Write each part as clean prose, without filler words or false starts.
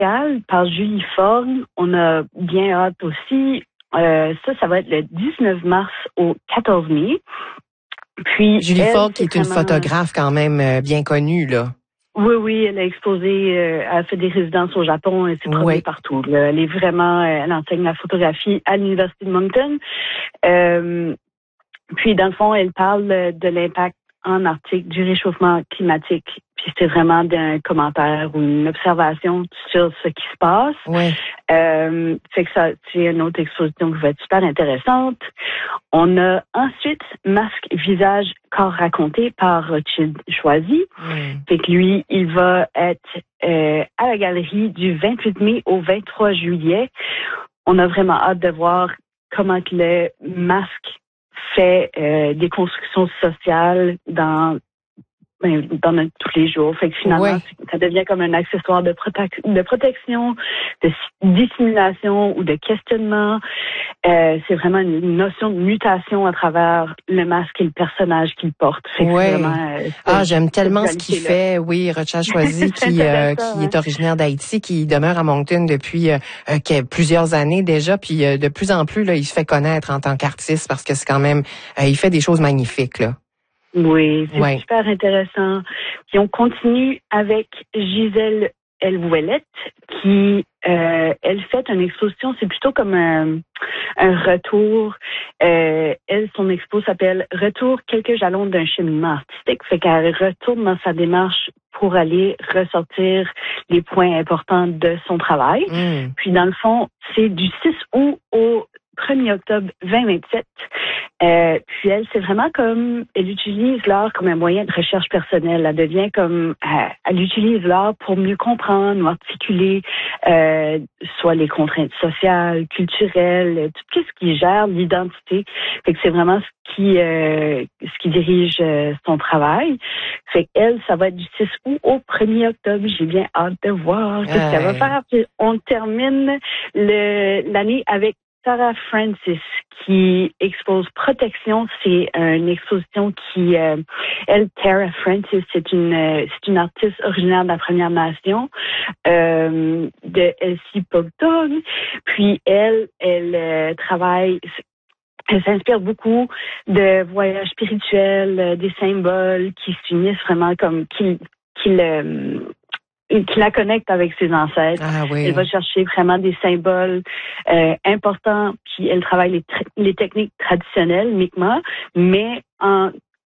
par Julie Ford. On a bien hâte aussi. Ça va être le 19 mars au 14 mai. Puis Julie Ford, qui est une photographe quand même bien connue, là. Oui, elle a exposé, elle a fait des résidences au Japon, elle s'est promenée partout. Là. Elle est vraiment, elle enseigne la photographie à l'Université de Moncton. Puis, dans le fond, elle parle de l'impact en Arctique du réchauffement climatique. Puis, c'est vraiment d'un commentaire ou une observation sur ce qui se passe. Oui. Fait que ça, c'est une autre exposition qui va être super intéressante. On a ensuite Masque, visage, corps raconté par Rothschild Choisy. Fait que lui, il va être à la galerie du 28 mai au 23 juillet. On a vraiment hâte de voir comment que le masque fait des constructions sociales dans notre tous les jours. Fait que finalement, ça devient comme un accessoire de protection, de dissimulation ou de questionnement. C'est vraiment une notion de mutation à travers le masque et le personnage qu'il porte. Fait que vraiment, j'aime tellement ce qu'il fait. Oui, Rothschild Choisy, qui est originaire d'Haïti, qui demeure à Moncton depuis plusieurs années déjà, puis de plus en plus, là, il se fait connaître en tant qu'artiste parce que c'est quand même, il fait des choses magnifiques, là. Oui, c'est super intéressant. Puis on continue avec Gisèle Elvouellette qui, elle fait une exposition, c'est plutôt comme un retour. Son expo s'appelle Retour, quelques jalons d'un cheminement artistique. Fait qu'elle retourne dans sa démarche pour aller ressortir les points importants de son travail. Puis dans le fond, c'est du 6 août au 1er octobre 2027. Puis elle, c'est vraiment comme, elle utilise l'art comme un moyen de recherche personnelle. Elle devient comme, elle utilise l'art pour mieux comprendre ou articuler soit les contraintes sociales, culturelles, tout ce qui gère l'identité. Fait que c'est vraiment ce qui dirige son travail. Fait qu'elle, ça va être du 6 août au 1er octobre. J'ai bien hâte de voir ce qu'elle va faire. Puis on termine l'année avec Tara Francis qui expose Protection. C'est une exposition qui, Tara Francis, c'est une artiste originaire de la Première Nation de Elsie Pogton. Puis elle travaille. Elle s'inspire beaucoup de voyages spirituels, des symboles qui s'unissent vraiment comme qui la connecte avec ses ancêtres. Elle va chercher vraiment des symboles importants, puis elle travaille les techniques traditionnelles, Mi'kmaq, mais en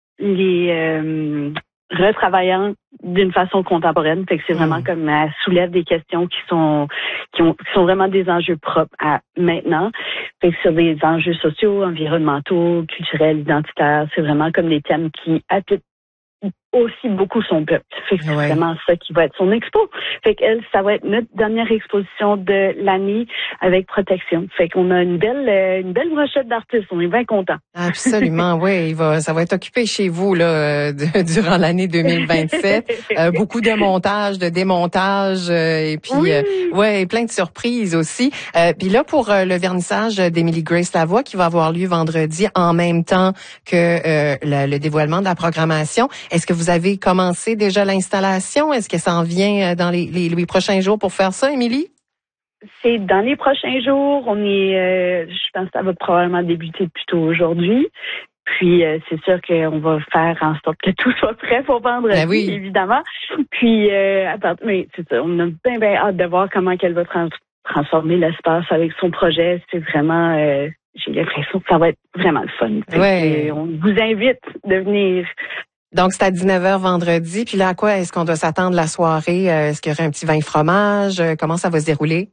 les retravaillant d'une façon contemporaine. Fait que c'est vraiment comme elle soulève des questions qui sont vraiment des enjeux propres à maintenant. Fait que sur des enjeux sociaux, environnementaux, culturels, identitaires, c'est vraiment comme des thèmes qui appliquent aussi beaucoup son peuple. Fait que c'est vraiment ça qui va être son expo. Fait qu'elle, ça va être notre dernière exposition de l'année avec Protection. Fait qu'on a une belle brochette d'artistes. On est bien contents. Absolument, oui. Ça va être occupé chez vous, là, durant l'année 2027. Beaucoup de montage, de démontage, et puis, plein de surprises aussi. Puis là, pour le vernissage d'Émilie Grace Lavoie, qui va avoir lieu vendredi en même temps que le dévoilement de la programmation. Est-ce que vous avez commencé déjà l'installation? Est-ce que ça en vient dans les prochains jours pour faire ça, Émilie? C'est dans les prochains jours. On est, je pense que ça va probablement débuter plutôt aujourd'hui. Puis, c'est sûr qu'on va faire en sorte que tout soit prêt pour vendredi, évidemment. Puis, mais c'est ça, on a bien hâte de voir comment qu'elle va transformer l'espace avec son projet. C'est vraiment, j'ai l'impression que ça va être vraiment le fun. On vous invite de venir. Donc, c'est à 19h vendredi. Puis là, à quoi est-ce qu'on doit s'attendre la soirée? Est-ce qu'il y aura un petit vin fromage? Comment ça va se dérouler?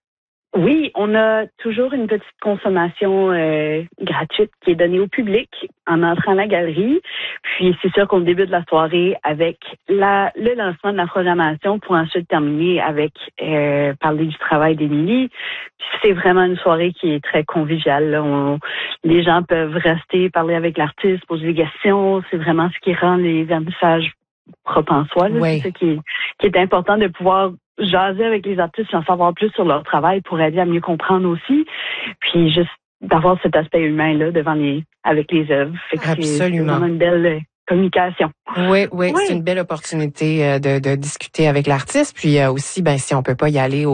Oui, on a toujours une petite consommation gratuite qui est donnée au public en entrant à la galerie. Puis c'est sûr qu'on débute la soirée avec le lancement de la programmation pour ensuite terminer avec parler du travail d'Émilie. Puis c'est vraiment une soirée qui est très conviviale. Là. Les gens peuvent rester, parler avec l'artiste, poser des questions. C'est vraiment ce qui rend les vernissages propres en soi. Là. C'est ça qui est important de pouvoir jaser avec les artistes et en savoir plus sur leur travail pour aider à mieux comprendre aussi. Puis juste d'avoir cet aspect humain-là avec les œuvres. Fait que c'est vraiment une belle communication. Oui, c'est une belle opportunité de discuter avec l'artiste. Puis aussi, si on peut pas y aller